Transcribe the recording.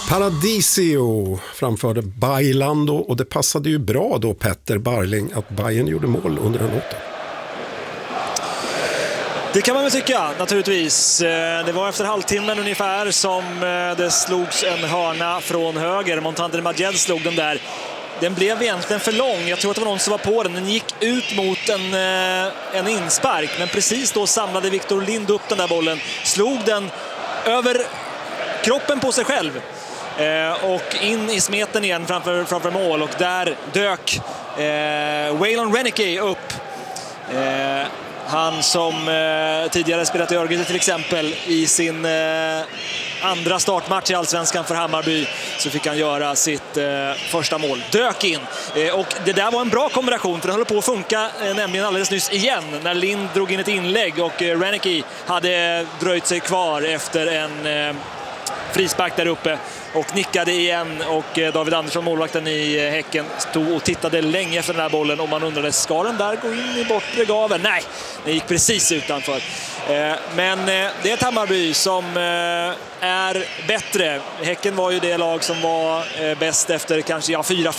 Paradisio framförde Bailando och det passade ju bra då Petter Barling att Bayern gjorde mål under den låten. Det kan man väl tycka, naturligtvis. Det var efter halvtimmen ungefär som det slogs en hörna från höger. Montander Majed slog den där. Den blev egentligen för lång. Jag tror att det var någon som var på den. Den gick ut mot en inspark. Men precis då samlade Victor Lind upp den där bollen. Slog den över kroppen på sig själv. Och in i smeten igen framför mål. Och där dök Waylon Reneke upp. Han som tidigare spelat i Örgryte till exempel i sin andra startmatch i Allsvenskan för Hammarby, så fick han göra sitt första mål. Dök in. Och det där var en bra kombination, för det höll på att funka nämligen alldeles nyss igen när Lind drog in ett inlägg och Reneke hade dröjt sig kvar efter en frispark där uppe och nickade igen, och David Andersson, målvakten i Häcken, stod och tittade länge efter den här bollen och man undrade, ska den där gå in i bortre gaveln? Nej, den gick precis utanför. Men det är ett Hammarby som är bättre. Häcken var ju det lag som var bäst efter kanske 4-5